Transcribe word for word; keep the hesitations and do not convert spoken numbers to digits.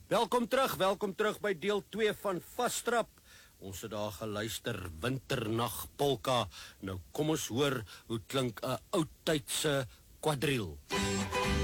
Welkom terug, welkom terug by deel twee van Vastrap. Ons het daar geluister, Winternag Polka. Nou kom ons hoor hoe klink 'n oudtydse quadrille.